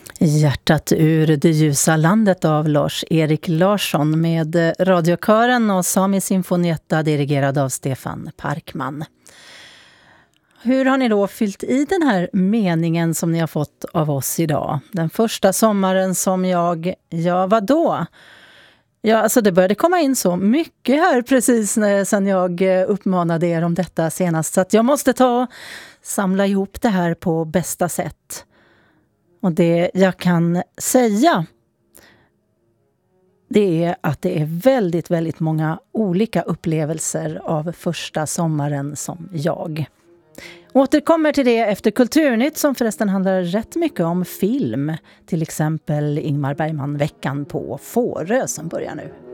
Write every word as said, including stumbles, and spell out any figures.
Hjärtat ur det ljusa landet av Lars-Erik Larsson med radiokören och Sami Sinfonietta dirigerad av Stefan Parkman. Hur har ni då fyllt i den här meningen som ni har fått av oss idag? Den första sommaren som jag, ja vadå? Ja, alltså det började komma in så mycket här precis när, sen jag uppmanade er om detta senast. Så att jag måste ta och samla ihop det här på bästa sätt. Och det jag kan säga, det är att det är väldigt, väldigt många olika upplevelser av första sommaren som jag. Återkommer till det efter Kulturnytt som förresten handlar rätt mycket om film. Till exempel Ingmar Bergman, Veckan på Fårö som börjar nu.